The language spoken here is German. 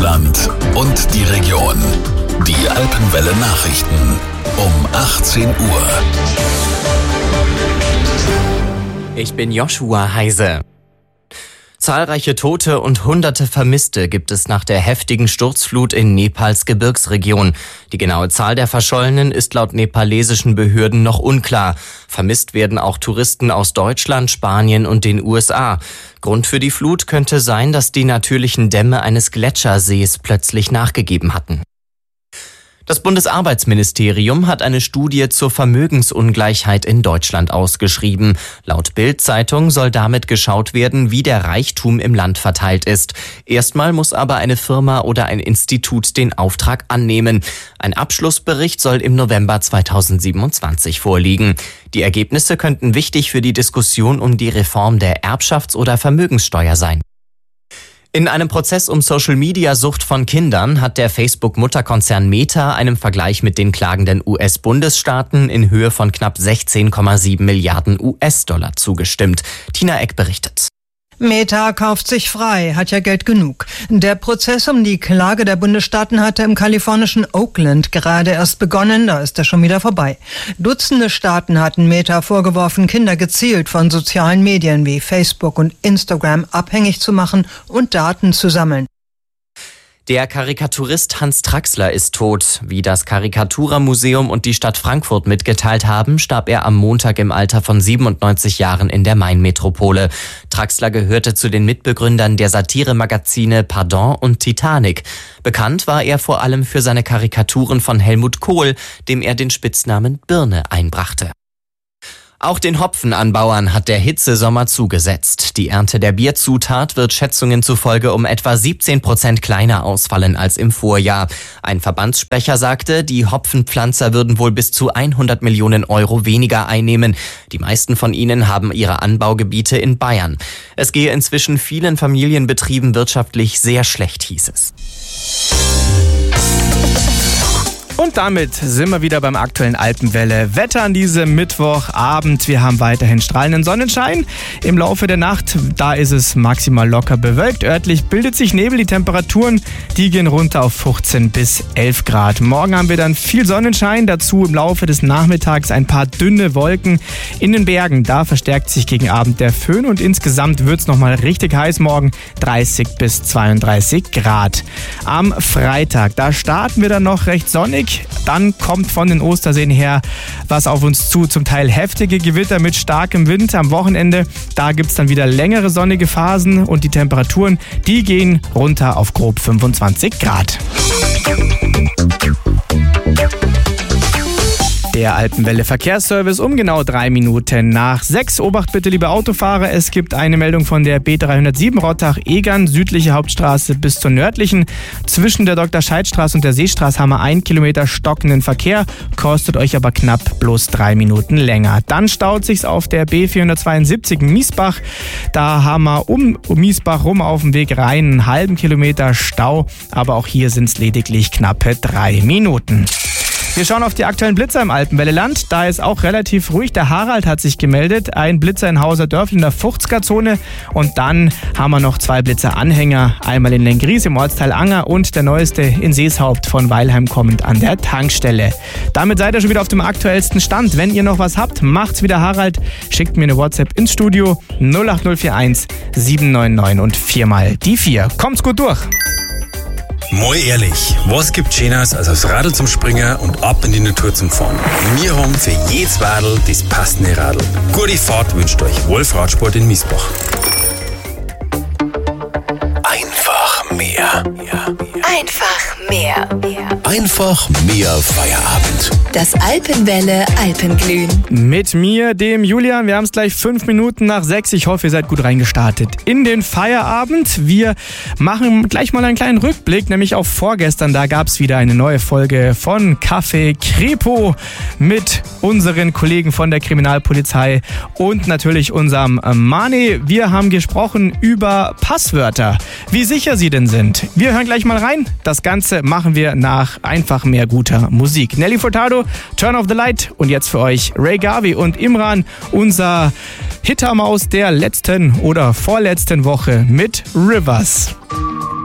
Deutschland und die Region. Die Alpenwelle Nachrichten um 18 Uhr. Ich bin Joshua Heise. Zahlreiche Tote und Hunderte Vermisste gibt es nach der heftigen Sturzflut in Nepals Gebirgsregion. Die genaue Zahl der Verschollenen ist laut nepalesischen Behörden noch unklar. Vermisst werden auch Touristen aus Deutschland, Spanien und den USA. Grund für die Flut könnte sein, dass die natürlichen Dämme eines Gletschersees plötzlich nachgegeben hatten. Das Bundesarbeitsministerium hat eine Studie zur Vermögensungleichheit in Deutschland ausgeschrieben. Laut Bild-Zeitung soll damit geschaut werden, wie der Reichtum im Land verteilt ist. Erstmal muss aber eine Firma oder ein Institut den Auftrag annehmen. Ein Abschlussbericht soll im November 2027 vorliegen. Die Ergebnisse könnten wichtig für die Diskussion um die Reform der Erbschafts- oder Vermögenssteuer sein. In einem Prozess um Social-Media-Sucht von Kindern hat der Facebook-Mutterkonzern Meta einem Vergleich mit den klagenden US-Bundesstaaten in Höhe von knapp 16,7 Milliarden US-Dollar zugestimmt. Tina Eck berichtet. Meta kauft sich frei, hat ja Geld genug. Der Prozess um die Klage der Bundesstaaten hatte im kalifornischen Oakland gerade erst begonnen, da ist er schon wieder vorbei. Dutzende Staaten hatten Meta vorgeworfen, Kinder gezielt von sozialen Medien wie Facebook und Instagram abhängig zu machen und Daten zu sammeln. Der Karikaturist Hans Traxler ist tot. Wie das Karikatura-Museum und die Stadt Frankfurt mitgeteilt haben, starb er am Montag im Alter von 97 Jahren in der Main-Metropole. Traxler gehörte zu den Mitbegründern der Satire-Magazine Pardon und Titanic. Bekannt war er vor allem für seine Karikaturen von Helmut Kohl, dem er den Spitznamen Birne einbrachte. Auch den Hopfenanbauern hat der Hitzesommer zugesetzt. Die Ernte der Bierzutat wird Schätzungen zufolge um etwa 17% kleiner ausfallen als im Vorjahr. Ein Verbandssprecher sagte, die Hopfenpflanzer würden wohl bis zu 100 Millionen Euro weniger einnehmen. Die meisten von ihnen haben ihre Anbaugebiete in Bayern. Es gehe inzwischen vielen Familienbetrieben wirtschaftlich sehr schlecht, hieß es. Und damit sind wir wieder beim aktuellen Alpenwelle. Wetter an diesem Mittwochabend. Wir haben weiterhin strahlenden Sonnenschein. Im Laufe der Nacht, da ist es maximal locker bewölkt. Örtlich bildet sich Nebel. Die Temperaturen, die gehen runter auf 15 bis 11 Grad. Morgen haben wir dann viel Sonnenschein. Dazu im Laufe des Nachmittags ein paar dünne Wolken. In den Bergen, da verstärkt sich gegen Abend der Föhn. Und insgesamt wird es nochmal richtig heiß morgen. 30 bis 32 Grad. Am Freitag, da starten wir dann noch recht sonnig. Dann kommt von den Osterseen her was auf uns zu. Zum Teil heftige Gewitter mit starkem Wind. Am Wochenende, da gibt es dann wieder längere sonnige Phasen und die Temperaturen, die gehen runter auf grob 25 Grad. Der Alpenwelle Verkehrsservice um genau 3 Minuten nach 6. Obacht bitte, liebe Autofahrer, es gibt eine Meldung von der B307 Rottach-Egern, südliche Hauptstraße bis zur nördlichen. Zwischen der Dr.-Scheid-Straße und der Seestraße haben wir 1 Kilometer stockenden Verkehr, kostet euch aber knapp bloß 3 Minuten länger. Dann staut sich's auf der B472 Miesbach. Da haben wir um Miesbach rum auf dem Weg rein einen halben Kilometer Stau, aber auch hier sind es lediglich knappe 3 Minuten. Wir schauen auf die aktuellen Blitzer im Alpenwelleland. Da ist auch relativ ruhig. Der Harald hat sich gemeldet. Ein Blitzer in Hauser-Dörfl in der 50er-Zone. Und dann haben wir noch 2 Blitzer-Anhänger. Einmal in Lengries im Ortsteil Anger und der neueste in Seeshaupt von Weilheim kommend an der Tankstelle. Damit seid ihr schon wieder auf dem aktuellsten Stand. Wenn ihr noch was habt, macht's wieder Harald. Schickt mir eine WhatsApp ins Studio 08041 799 und 4 mal die 4. Kommt's gut durch. Mal ehrlich, was gibt Schöneres als aufs Radl zum Springen und ab in die Natur zum Fahren? Wir haben für jedes Radl das passende Radl. Gute Fahrt wünscht euch Wolf Radsport in Miesbach. Einfach mehr. Einfach mehr. Einfach mehr Feierabend. Das Alpenwelle Alpenglühen. Mit mir, dem Julian. Wir haben es gleich 5 Minuten nach 6. Ich hoffe, ihr seid gut reingestartet in den Feierabend. Wir machen gleich mal einen kleinen Rückblick, nämlich auf vorgestern. Da gab es wieder eine neue Folge von Café Kripo mit unseren Kollegen von der Kriminalpolizei und natürlich unserem Mani. Wir haben gesprochen über Passwörter, wie sicher sie denn sind. Wir hören gleich mal rein. Das Ganze machen wir nach einfach mehr guter Musik. Nelly Furtado, Turn of the Light und jetzt für euch Ray Garvey und Imran, unser Hittermaus der letzten oder vorletzten Woche mit Rivers.